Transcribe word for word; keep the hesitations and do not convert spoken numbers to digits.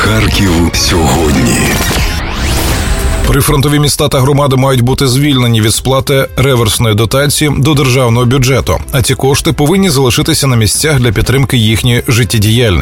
Харків сьогодні. Прифронтові міста та громади мають бути звільнені від сплати реверсної дотації до державного бюджету, а ці кошти повинні залишитися на місцях для підтримки їхньої життєдіяльності.